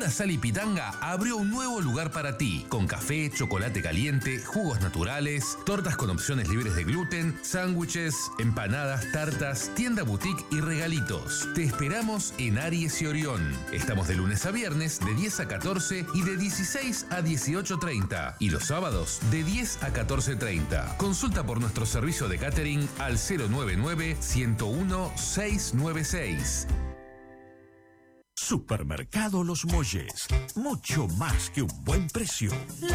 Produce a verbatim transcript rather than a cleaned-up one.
Hola Sal y Pitanga abrió un nuevo lugar para ti, con café, chocolate caliente, jugos naturales, tortas con opciones libres de gluten, sándwiches, empanadas, tartas, tienda boutique y regalitos. Te esperamos en Aries y Orión. Estamos de lunes a viernes de diez a catorce y de dieciséis a dieciocho treinta. Y los sábados de diez a catorce treinta. Consulta por nuestro servicio de catering al cero nueve nueve, ciento uno, seiscientos noventa y seis. Supermercado Los Molles. Mucho más que un buen precio.